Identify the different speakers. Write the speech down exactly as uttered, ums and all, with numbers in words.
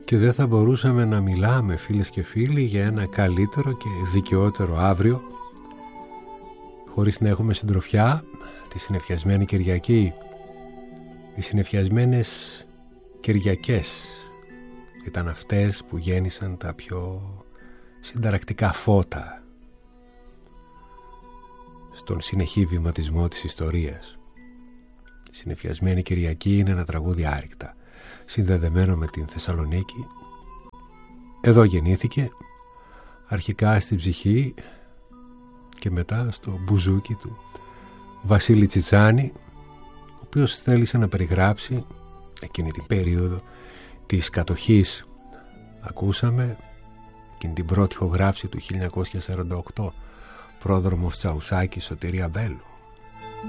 Speaker 1: και δεν θα μπορούσαμε να μιλάμε, φίλες και φίλοι, για ένα καλύτερο και δικαιότερο αύριο χωρίς να έχουμε συντροφιά τη συνεφιασμένη Κυριακή. Οι συνεφιασμένες Κυριακές ήταν αυτές που γέννησαν τα πιο συνταρακτικά φώτα στον συνεχή βηματισμό της ιστορίας. Η συνεφιασμένη Κυριακή είναι ένα τραγούδι άρρηκτα, συνδεδεμένο με την Θεσσαλονίκη. Εδώ γεννήθηκε, αρχικά στην ψυχή και μετά στο μπουζούκι του Βασίλη Τσιτσάνη, ο οποίος θέλησε να περιγράψει εκείνη την περίοδο της κατοχής. Ακούσαμε εκείνη την πρώτη ηχογράφηση του χίλια εννιακόσια σαράντα οκτώ, πρόδρομος Τσαουσάκη, Σωτηρία Μπέλου.